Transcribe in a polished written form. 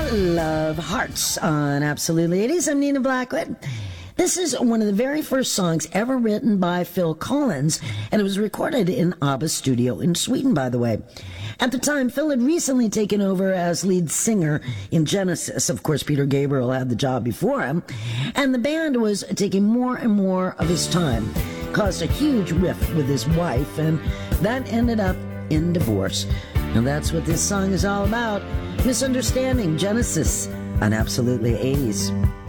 Love Hearts on Absolutely 80s. I'm Nina Blackwood. This is one of the very first songs ever written by Phil Collins, and it was recorded in ABBA's studio in Sweden, by the way. At the time, Phil had recently taken over as lead singer in Genesis. Of course, Peter Gabriel had the job before him, and the band was taking more and more of his time. Caused a huge rift with his wife, and that ended up in divorce. And that's what this song is all about. Misunderstanding, Genesis on Absolutely 80s.